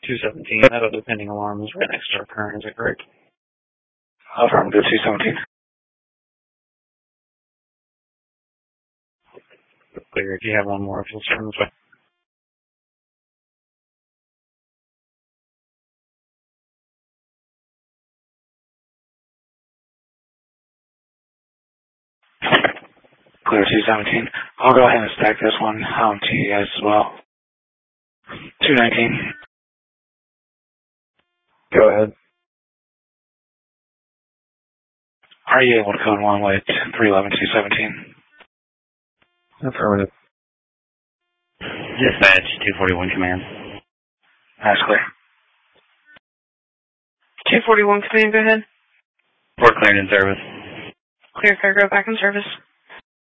217, that other pending alarm is right next to our current, is that correct? Affirmative, 217. Clear. If you have one more, if you'll turn this way. Clear, 217. I'll go ahead and stack this one to you guys as well. 219. Go ahead. Are you able to code one with 311, 217? Affirmative. Dispatch, 241 command. That's clear. 241 command, go ahead. Port cleared in service. Clear cargo back in service.